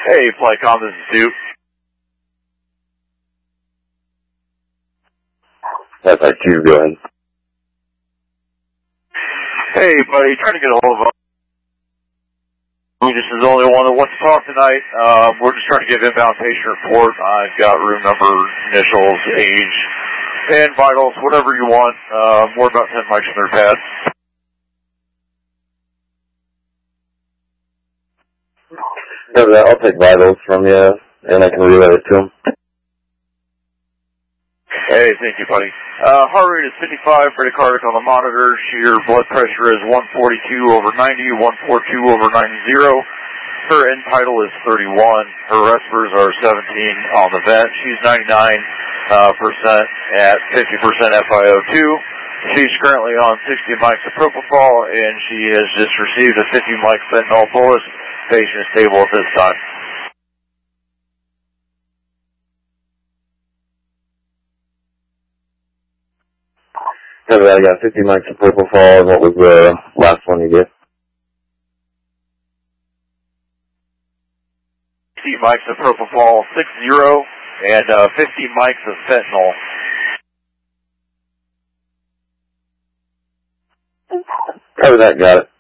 Hey, Flightcom, this is Duke. That's our Q, go ahead. Hey, buddy, trying to get a hold of this is the only one that wants to talk tonight. We're just trying to give inbound patient report. I've got room number, initials, age, and vitals, whatever you want. More about 10 mics on their pad. I'll take vitals from you, and I can relay it to them. Hey, thank you, buddy. Heart rate is 55, bradycardic on the monitor. Your blood pressure is 142/90, 142/90. Her end tidal is 31. Her respirers are 17 on the vent. She's 99% at 50% FiO2. She's currently on 60 mics of propofol, and she has just received a 50 mic fentanyl bolus. Patient is stable at this time. I got 50 mics of propofol, and what was the last one you did? 50 mics of propofol, 60, and 50 mics of fentanyl. Cover that, got it.